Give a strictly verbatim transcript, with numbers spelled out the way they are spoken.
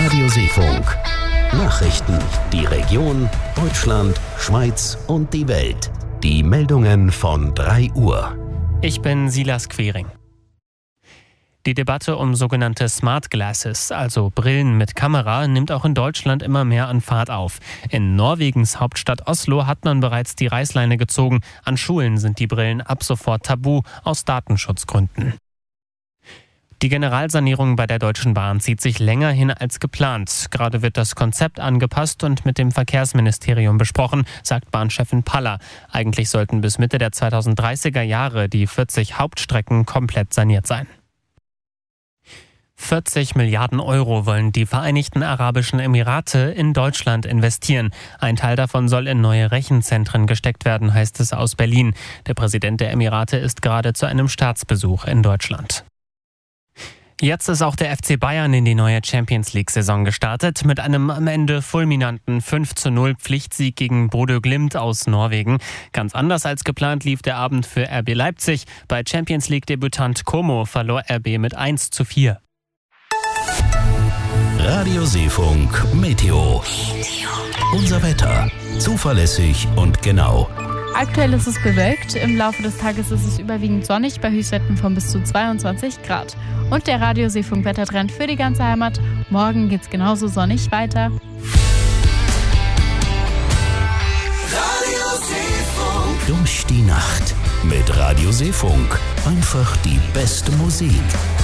Radio Seefunk. Nachrichten, die Region, Deutschland, Schweiz und die Welt. Die Meldungen von drei Uhr. Ich bin Silas Quering. Die Debatte um sogenannte Smart Glasses, also Brillen mit Kamera, nimmt auch in Deutschland immer mehr an Fahrt auf. In Norwegens Hauptstadt Oslo hat man bereits die Reißleine gezogen. An Schulen sind die Brillen ab sofort tabu, aus Datenschutzgründen. Die Generalsanierung bei der Deutschen Bahn zieht sich länger hin als geplant. Gerade wird das Konzept angepasst und mit dem Verkehrsministerium besprochen, sagt Bahnchefin Paller. Eigentlich sollten bis Mitte der zweitausenddreißiger Jahre die vierzig Hauptstrecken komplett saniert sein. vierzig Milliarden Euro wollen die Vereinigten Arabischen Emirate in Deutschland investieren. Ein Teil davon soll in neue Rechenzentren gesteckt werden, heißt es aus Berlin. Der Präsident der Emirate ist gerade zu einem Staatsbesuch in Deutschland. Jetzt ist auch der F C Bayern in die neue Champions-League-Saison gestartet. Mit einem am Ende fulminanten fünf zu null Pflichtsieg gegen Bodø Glimt aus Norwegen. Ganz anders als geplant lief der Abend für R B Leipzig. Bei Champions-League-Debütant Como verlor R B mit eins zu vier. Radio Seefunk Meteo. Unser Wetter. Zuverlässig und genau. Aktuell ist es bewölkt. Im Laufe des Tages ist es überwiegend sonnig bei Höchstwerten von bis zu zweiundzwanzig Grad. Und der Radio Seefunk Wettertrend für die ganze Heimat. Morgen geht's genauso sonnig weiter. Radio Seefunk. Durch die Nacht mit Radio Seefunk. Einfach die beste Musik.